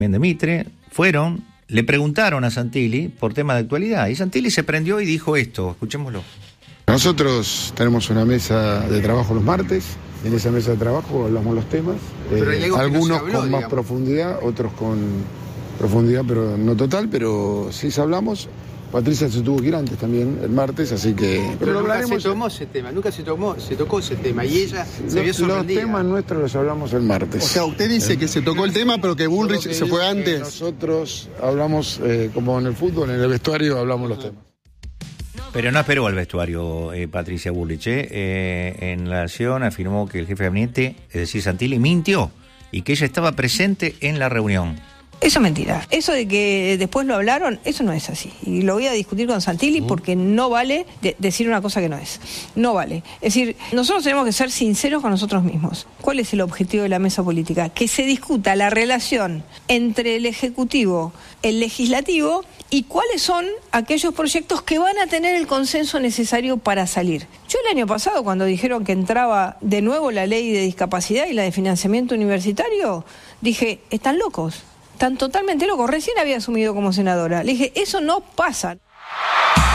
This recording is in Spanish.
de Mitre, fueron, le preguntaron a Santilli por temas de actualidad, y Santilli se prendió y dijo esto, escuchémoslo. Nosotros tenemos una mesa de trabajo los martes, y en esa mesa de trabajo hablamos los temas, algunos no habló, con más profundidad, otros con profundidad pero no total, pero sí hablamos. Patricia se tuvo que ir antes también, el martes, así que... Pero nunca se tomó ese tema, se tocó ese tema, y ella se vio sorprendida. Los temas nuestros los hablamos el martes. O sea, usted dice que se tocó el tema, pero que Bullrich se fue antes. Nosotros hablamos, como en el fútbol, en el vestuario hablamos los temas. Pero no esperó al vestuario Patricia Bullrich. En la acción afirmó que el jefe de gabinete, es decir, Santilli, mintió y que ella estaba presente en la reunión. Eso es mentira. Eso de que después lo hablaron, eso no es así. Y lo voy a discutir con Santilli porque no vale decir una cosa que no es. No vale. Es decir, nosotros tenemos que ser sinceros con nosotros mismos. ¿Cuál es el objetivo de la mesa política? Que se discuta la relación entre el Ejecutivo, el Legislativo y cuáles son aquellos proyectos que van a tener el consenso necesario para salir. Yo el año pasado, cuando dijeron que entraba de nuevo la ley de discapacidad y la de financiamiento universitario, dije, están locos. Están totalmente locos. Recién había asumido como senadora. Le dije, eso no pasa.